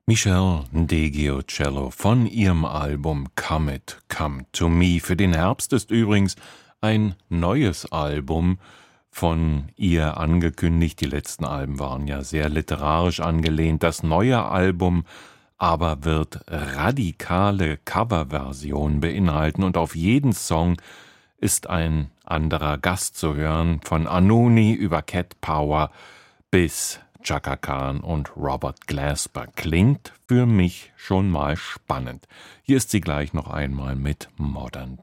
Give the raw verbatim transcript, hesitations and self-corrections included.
Michelle Ndegeocello von ihrem Album Come It, Come to Me. Für den Herbst ist übrigens ein neues Album von ihr angekündigt. Die letzten Alben waren ja sehr literarisch angelehnt. Das neue Album aber wird radikale Coverversionen beinhalten und auf jeden Song ist ein anderer Gast zu hören, von Anohni über Cat Power bis Chaka Khan und Robert Glasper. Klingt für mich schon mal spannend. Hier ist sie gleich noch einmal mit Modern